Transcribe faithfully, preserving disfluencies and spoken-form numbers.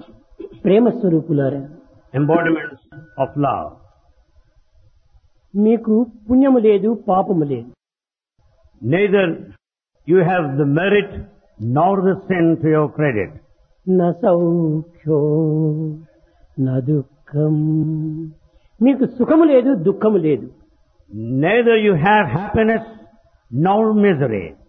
ప్రేమ స్వరూపులారా, embodiments of love. మీకు పుణ్యము లేదు, పాపము లేదు. Neither you have the merit nor the sin to your credit. న సౌఖ్యో న దుఃఖం, మీకు సుఖము లేదు, దుఃఖము లేదు. Neither you have happiness nor misery.